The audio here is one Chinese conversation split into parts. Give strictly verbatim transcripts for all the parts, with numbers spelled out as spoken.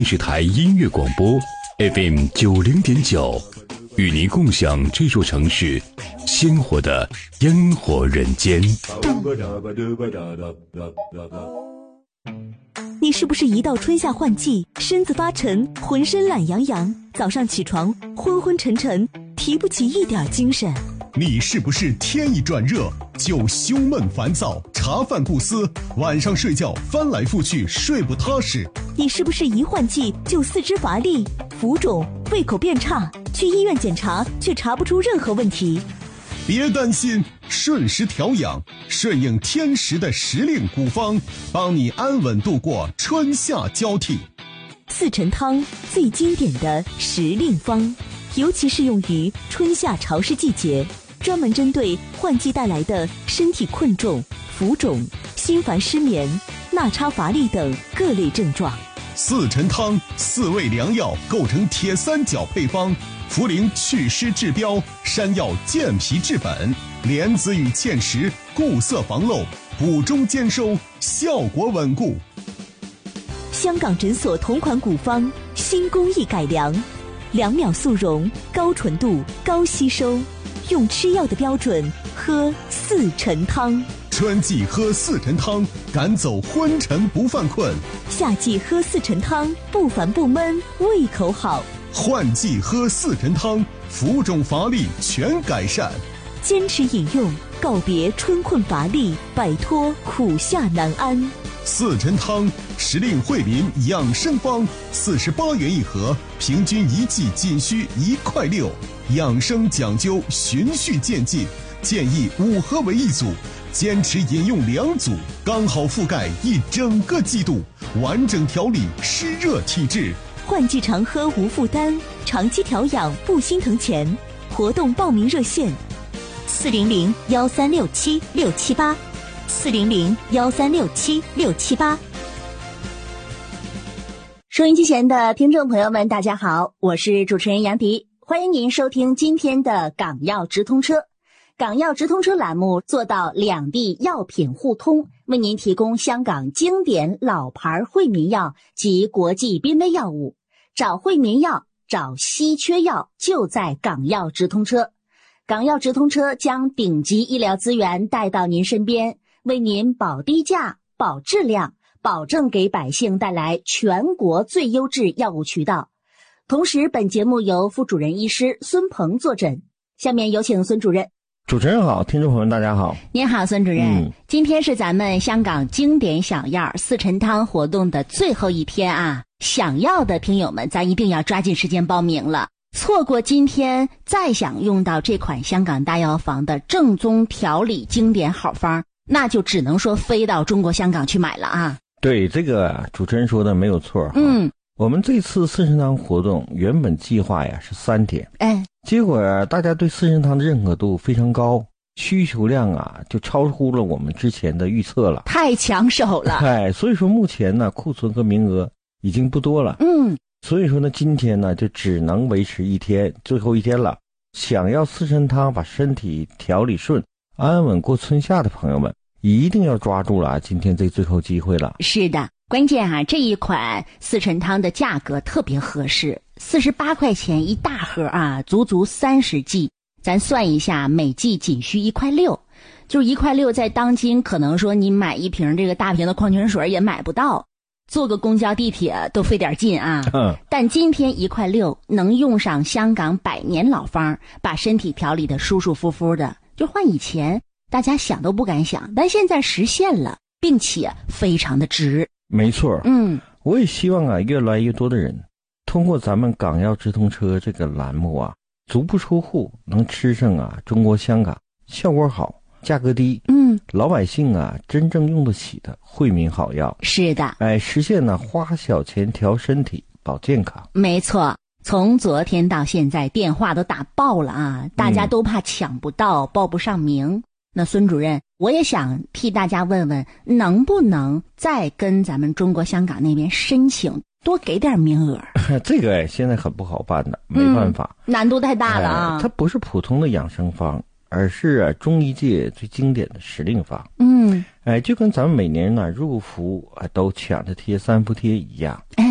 电视台音乐广播 F M 九零点九，与您共享这座城市鲜活的烟火人间。 你是不是一到春夏换季，身子发沉，浑身懒洋洋，早上起床昏昏沉沉，提不起一点精神？ 你是不是天一转热就胸闷烦躁，茶饭不思，晚上睡觉翻来覆去睡不踏实？ 你是不是一换季就四肢乏力、浮肿、胃口变差，去医院检查却查不出任何问题？ 别担心，顺时调养，顺应天时的时令古方，帮你安稳度过春夏交替。 四陈汤最经典的时令方，尤其适用于春夏潮湿季节，专门针对换季带来的身体困重、浮肿、心烦失眠、纳差乏力等各类症状。 四陈汤四味良药构成铁三角配方，茯苓祛湿治标，山药健脾治本，莲子与芡实固色防漏，补中兼收，效果稳固。 香港诊所同款古方，新工艺改良，两秒速溶，高纯度，高吸收，用吃药的标准喝四陈汤。 春季喝四陈汤，赶走昏沉不犯困； 夏季喝四陈汤，不烦不闷，胃口好。 换季喝四陈汤，浮肿乏力全改善。 坚持饮用，告别春困乏力，摆脱苦夏难安。 四陈汤时令惠民养生方，四十八元一盒，平均一剂仅需一块六。养生讲究循序渐进，建议五盒为一组，坚持饮用两组，刚好覆盖一整个季度，完整调理湿热体质。 换季常喝无负担，长期调养不心疼钱。活动报名热线：四零零幺三六七六七八，四零零幺三六七六七八。 收音机前的听众朋友们，大家好，我是主持人杨迪，欢迎您收听今天的港药直通车。港药直通车栏目做到两地药品互通，为您提供香港经典老牌惠民药及国际濒危药物。找惠民药，找稀缺药，就在港药直通车。港药直通车将顶级医疗资源带到您身边，为您保低价、保质量，保证给百姓带来全国最优质药物渠道。同时，本节目由副主任医师孙鹏坐诊。下面有请孙主任。 主持人好，听众朋友们大家好。 您好，孙主任、嗯、今天是咱们香港经典小药四陈汤活动的最后一天啊，想要的听友们咱一定要抓紧时间报名了，错过今天再想用到这款香港大药房的正宗调理经典好方，那就只能说飞到中国香港去买了啊。 对，这个主持人说的没有错。 嗯， 我们这次四陈汤活动原本计划呀是三天， 哎， 结果大家对四陈汤的认可度非常高，需求量啊就超乎了我们之前的预测了， 太抢手了。 哎，所以说目前呢库存和名额已经不多了。 嗯， 所以说呢今天呢就只能维持一天，最后一天了。想要四陈汤把身体调理顺，安稳过春夏的朋友们，一定要抓住了啊今天这最后机会了。 是的，关键啊这一款四陈汤的价格特别合适，四十八块钱一大盒啊，足足三十剂，咱算一下，每剂仅需一块六，就是一块六，在当今可能说你买一瓶这个大瓶的矿泉水也买不到，坐个公交地铁都费点劲啊。 嗯， 但今天一块六能用上香港百年老方，把身体调理的舒舒服服的，就换以前大家想都不敢想，但现在实现了，并且非常的值。 没错。 嗯， 我也希望啊越来越多的人通过咱们港药直通车这个栏目啊，足不出户能吃上啊中国香港效果好、价格低， 嗯， 老百姓啊真正用得起的惠民好药。 是的， 哎，实现呢花小钱调身体、保健康。 没错。从昨天到现在，电话都打爆了啊，大家都怕抢不到、嗯、报不上名。那孙主任，我也想替大家问问，能不能再跟咱们中国香港那边申请多给点名额？ 这个哎，现在很不好办的，没办法， 嗯、难度太大了啊、 哎！它不是普通的养生方，而是、啊、中医界最经典的时令方。 嗯， 哎，就跟咱们每年呢入伏啊都抢着贴三伏贴一样。 哎，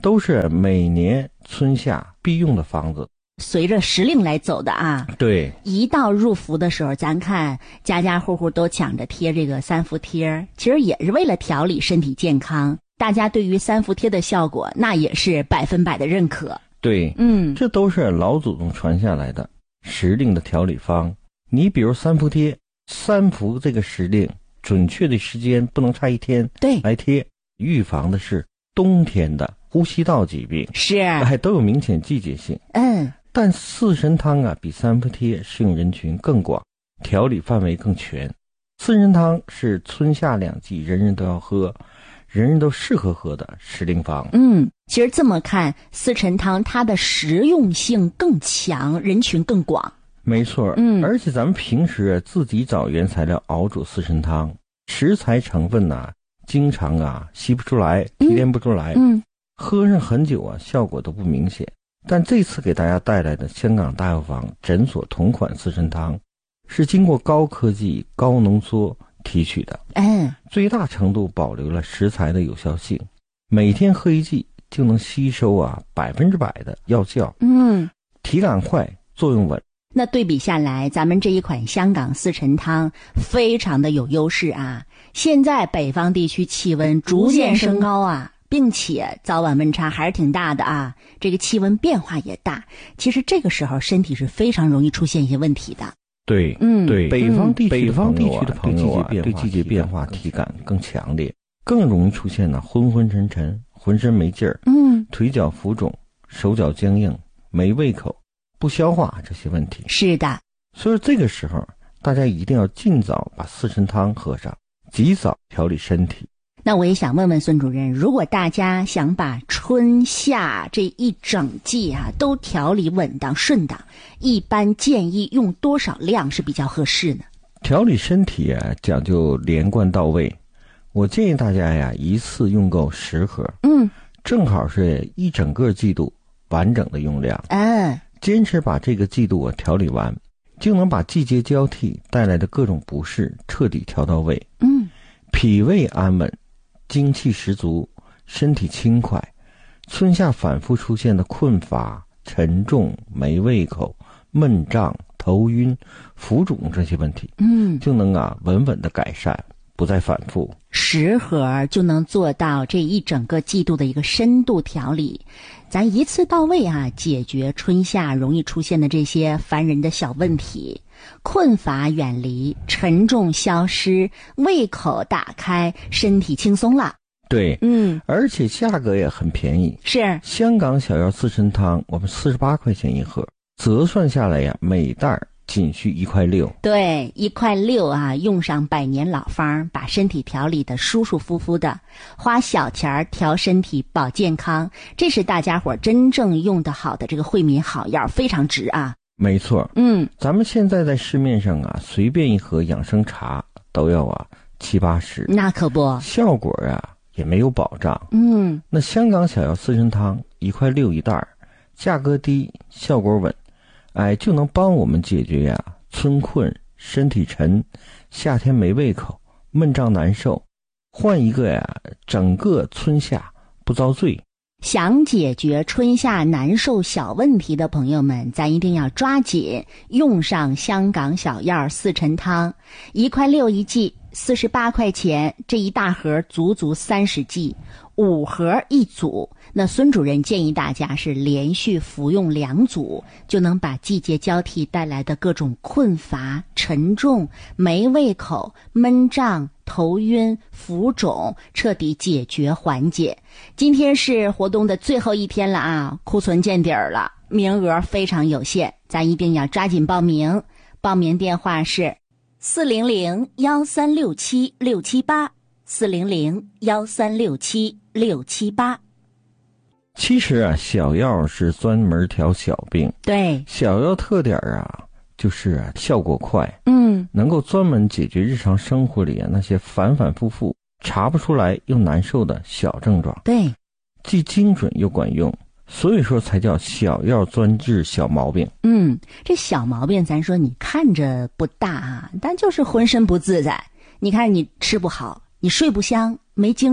都是每年春夏必用的方子。 随着时令来走的啊。 对， 一到入伏的时候，咱看家家户户都抢着贴这个三伏贴，其实也是为了调理身体健康。大家对于三伏贴的效果，那也是百分百的认可。 对， 嗯， 这都是老祖宗传下来的时令的调理方。你比如三伏贴，三伏这个时令准确的时间不能差一天， 对， 来贴，预防的是冬天的呼吸道疾病， 是， 还都有明显季节性。 嗯。 但四神汤啊，比三伏贴适用人群更广，调理范围更全。四神汤是春夏两季人人都要喝，人人都适合喝的时令方。 嗯，其实这么看，四神汤它的实用性更强，人群更广。 没错， 嗯， 而且咱们平时自己找原材料熬煮四神汤，食材成分呢、啊，经常啊吸不出来，提炼不出来， 嗯， 喝上很久啊，效果都不明显。但这次给大家带来的香港大药房诊所同款四神汤，是经过高科技、高浓缩提取的， 嗯， 最大程度保留了食材的有效性，每天喝一剂就能吸收啊百分之百的药效， 嗯， 体感快，作用稳。 那对比下来，咱们这一款香港四神汤非常的有优势啊！现在北方地区气温逐渐升高啊，并且早晚温差还是挺大的啊，这个气温变化也大。其实这个时候身体是非常容易出现一些问题的。 对， 嗯， 对，北方地区北方地区的朋友啊，对季节变化体感更强烈，更容易出现呢昏昏沉沉、浑身没劲儿， 嗯， 腿脚浮肿、手脚僵硬、没胃口、不消化这些问题。 是的， 所以这个时候大家一定要尽早把四神汤喝上，及早调理身体。 那我也想问问孙主任，如果大家想把春夏这一整季啊都调理稳当顺当，一般建议用多少量是比较合适呢？ 调理身体啊讲究连贯到位，我建议大家呀一次用够十盒， 嗯， 正好是一整个季度完整的用量。 嗯， 坚持把这个季度啊调理完，就能把季节交替带来的各种不适彻底调到位。 嗯， 脾胃安稳，精气十足，身体轻快，春夏反复出现的困乏、沉重、没胃口、闷胀、头晕、浮肿这些问题， 嗯， 就能啊稳稳的改善，不再反复。 十盒就能做到这一整个季度的一个深度调理，咱一次到位啊，解决春夏容易出现的这些烦人的小问题，困乏远离，沉重消失，胃口打开，身体轻松了。 对， 嗯， 而且价格也很便宜， 是香港小药四神汤，我们四十八块钱一盒，折算下来呀，每袋仅需一块六。 对，一块六啊，用上百年老方，把身体调理的舒舒服服的，花小钱调身体保健康，这是大家伙真正用得好的这个惠民好药，非常值啊。 没错， 嗯， 咱们现在在市面上啊，随便一盒养生茶都要啊七八十， 那可不， 效果啊也没有保障。 嗯， 那香港小药四神汤一块六一袋，价格低，效果稳，哎，就能帮我们解决呀春困、身体沉、夏天没胃口、闷胀难受，换一个呀整个春夏不遭罪。 想解决春夏难受小问题的朋友们，咱一定要抓紧用上香港小药四陈汤，一块六一剂，四十八块钱，这一大盒足足三十剂，五盒一组。那孙主任建议大家是连续服用两组，就能把季节交替带来的各种困乏、沉重、没胃口、闷胀、头晕、浮肿彻底解决缓解。今天是活动的最后一天了啊，库存见底儿了，名额非常有限，咱一定要抓紧报名。报名电话是四零零幺三六七六七八，四零零幺三六七六七八。 其实啊，小药是专门调小病。 对， 小药特点啊，就是啊效果快， 嗯， 能够专门解决日常生活里啊那些反反复复查不出来又难受的小症状。 对， 既精准又管用，所以说才叫小药专治小毛病。 嗯，这小毛病咱说你看着不大啊，但就是浑身不自在。你看你吃不好，你睡不香，没精神，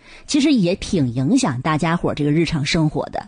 其实也挺影响大家伙这个日常生活的。